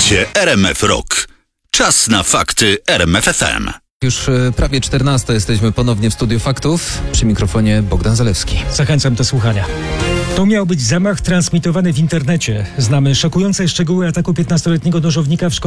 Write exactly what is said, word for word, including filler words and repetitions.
Słuchacie R M F Rock. Czas na fakty R M F F M. Już prawie czternasta jesteśmy ponownie w Studiu Faktów. Przy mikrofonie Bogdan Zalewski. Zachęcam do słuchania. To miał być zamach transmitowany w internecie. Znamy szokujące szczegóły ataku piętnastoletniego nożownika w szkole